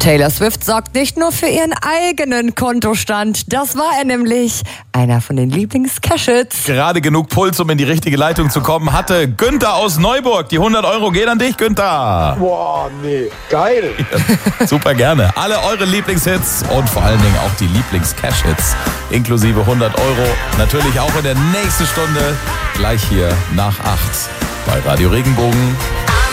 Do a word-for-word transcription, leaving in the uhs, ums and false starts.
Taylor Swift sorgt nicht nur für ihren eigenen Kontostand. Das war er nämlich. Einer von den Lieblings-Cash-Hits. Gerade genug Puls, um in die richtige Leitung zu kommen, hatte Günther aus Neuburg. Die hundert Euro gehen an dich, Günther. Boah, nee, geil. Ja, super gerne. Alle eure Lieblingshits und vor allen Dingen auch die Lieblings-Cash-Hits inklusive hundert Euro. Natürlich auch in der nächsten Stunde, gleich hier nach acht bei Radio Regenbogen.